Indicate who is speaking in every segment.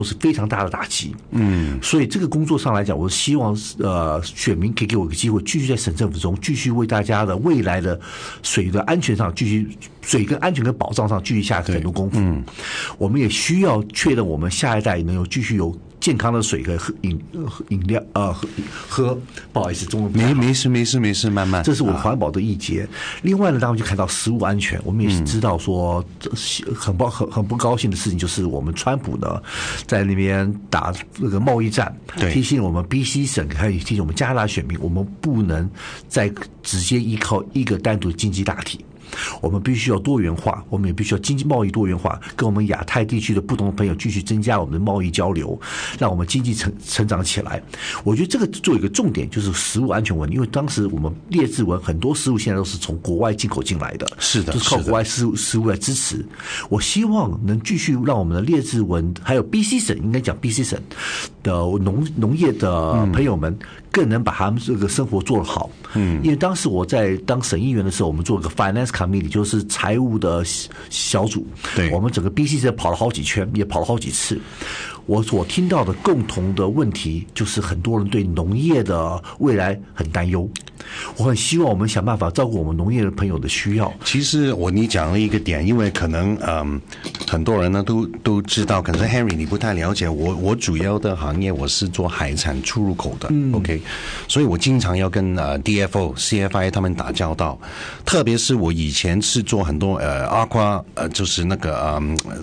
Speaker 1: 是非常大的打击。所以这个工作上来讲，我希望选民可以给我一个机会，继续在省政府中继续为大家的未来的水的安全上，继续水跟安全跟保障上继续下很多功夫。我们也需要确认我们下一代能有继续有健康的水和饮料喝。不好意思，中文
Speaker 2: 没事，慢慢。
Speaker 1: 这是我环保的一节。另外呢，当然就看到食物安全，我们也知道说很不高兴的事情，就是我们川普呢在那边打那个贸易战，提醒我们 BC 省，还有提醒我们加拿大选民，我们不能再直接依靠一个单独的经济大体。我们必须要多元化，我们也必须要经济贸易多元化，跟我们亚太地区的不同的朋友继续增加我们的贸易交流，让我们经济成长起来。我觉得这个做一个重点就是食物安全问题，因为当时我们列治文很多食物现在都是从国外进口进来的，
Speaker 2: 是的，
Speaker 1: 就是靠国外食物来支持。我希望能继续让我们的列治文还有 BC 省，应该讲 BC 省的农业的朋友们更能把他们这个生活做得好。因为当时我在当省议员的时候，我们做了个 Finance Committee， 就是财务的小组。我们整个 BC 省跑了好几圈，也跑了好几次。我所听到的共同的问题就是很多人对农业的未来很担忧。我很希望我们想办法照顾我们农业的朋友的需要。
Speaker 2: 其实你讲了一个点，因为可能很多人呢都知道，可是 Henry 你不太了解。我主要的行业我是做海产出入口的，OK， 所以我经常要跟DFO、CFI 他们打交道。特别是我以前是做很多aqua 就是那个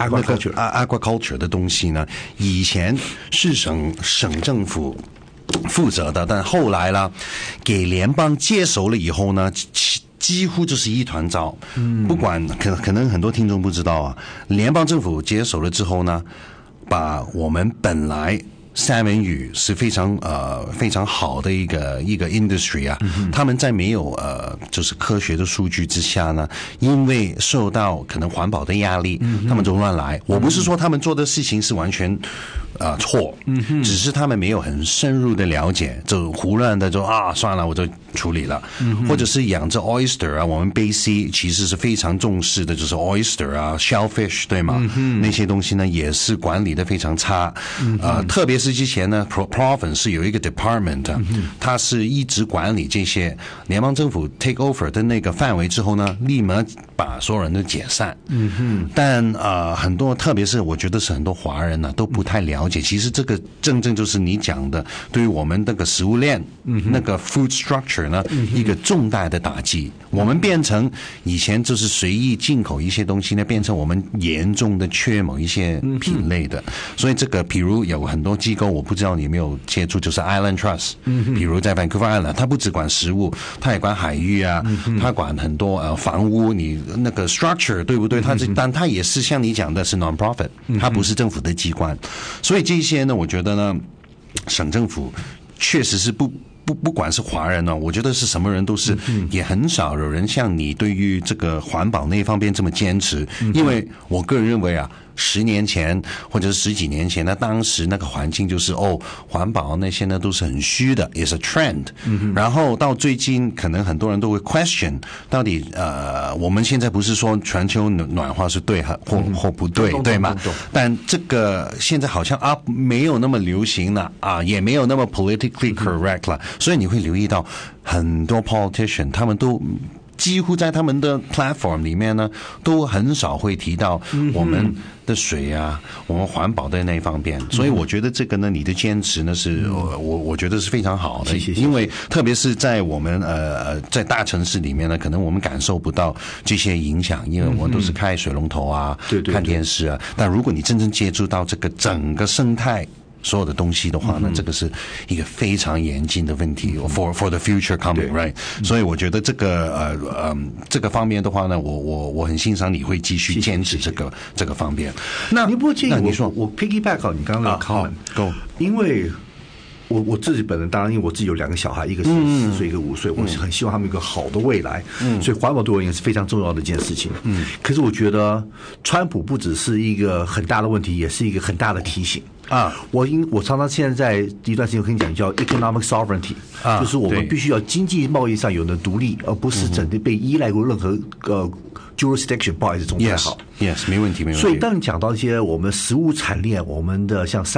Speaker 2: aquaculture 的东西呢，以前是省政府负责的，但后来啦，给联邦接手了以后呢，几乎就是一团糟。不管可能很多听众不知道啊，联邦政府接手了之后呢，把我们本来三文鱼是非常好的一个 industry 啊，他们在没有就是科学的数据之下呢，因为受到可能环保的压力，他们就乱来。我不是说他们做的事情是完全错，只是他们没有很深入的了解，就胡乱的就算了，我就处理了。或者是养着 oyster 啊，我们 BC 其实是非常重视的，就是 oyster 啊 shellfish 对吗？那些东西呢也是管理的非常差。特别是之前呢 province 是有一个 department， 它是一直管理这些，联邦政府 take over 的那个范围之后呢，立马把所有人都解散。但很多特别是我觉得是很多华人呢都不太了解，其实这个正就是你讲的，对于我们那个食物链那个 food structure 呢一个重大的打击。我们变成以前就是随意进口一些东西呢，变成我们严重的缺某一些品类的。所以这个比如有很多机构，我不知道你有没有接触，就是 Island Trust，比如在 Vancouver Island， 它不只管食物，它也管海域啊，它管很多房屋，你那个 structure 对不对？但它也是像你讲的是 non-profit， 它不是政府的机关。所以这些呢，我觉得呢，省政府确实是不管是华人呢，我觉得是什么人都是，也很少有人像你对于这个环保那方面这么坚持。因为我个人认为啊，10年前或者是10几年前，那当时那个环境就是环保那些呢都是很虚的，也是 trend。然后到最近，可能很多人都会 question 到底我们现在不是说全球暖化是对或不对，对吗？但这个现在好像没有那么流行了也没有那么 politically correct 了。所以你会留意到很多 politician 他们都几乎在他们的 platform 里面呢，都很少会提到我们的水啊，我们环保的那一方面。所以我觉得这个呢，你的坚持呢是我觉得是非常好的。
Speaker 1: 谢谢。
Speaker 2: 因为特别是在我们在大城市里面呢，可能我们感受不到这些影响，因为我们都是开水龙头啊，看电视啊。但如果你真正接触到这个整个生态所有的东西的话呢，这个是一个非常严峻的问题 for the future coming right。所以我觉得这个方面的话呢，我很欣赏你会继续坚持这个方面。
Speaker 1: 那你不介意
Speaker 2: 你说
Speaker 1: 我 piggyback 你刚刚那个 comment，因为我自己本人当然，因为我自己有2个小孩，一个是4岁，一个5岁，我很希望他们有一个好的未来。所以环保对我而言是非常重要的一件事情。可是我觉得川普不只是一个很大的问题，也是一个很大的提醒。我常常现在在一段时间跟你讲叫 economic sovereignty，就是我们必须要经济贸易上有的独立，而不是整天被依赖过任何 jurisdiction， 不好意思，中文不太好。
Speaker 2: Yes， 没问题，没问题。
Speaker 1: 所以当你讲到一些我们食物产业，我们的像